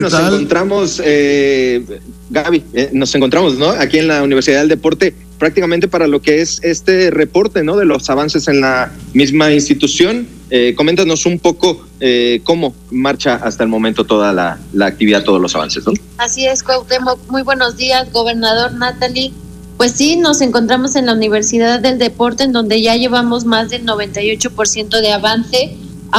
Nos encontramos, Gaby, nos encontramos, ¿no? Aquí en la Universidad del Deporte, prácticamente para lo que es este reporte, ¿no? De los avances en la misma institución. Coméntanos un poco cómo marcha hasta el momento toda la actividad, todos los avances, ¿no? Así es, Cuauhtémoc. Muy buenos días, gobernador Natalie. Pues sí, nos encontramos en la Universidad del Deporte, en donde ya llevamos más del 98% de avance